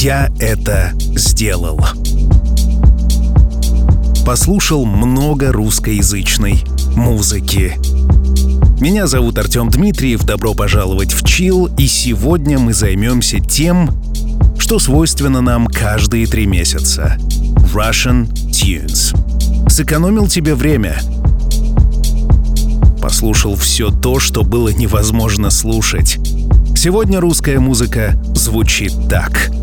Я это сделал. Послушал много русскоязычной музыки. Меня зовут Артем Дмитриев, добро пожаловать в Chill, и сегодня мы займемся тем, что свойственно нам каждые 3 месяца. Russian Tunes. Сэкономил тебе время. Послушал все то, что было невозможно слушать. Сегодня русская музыка звучит так.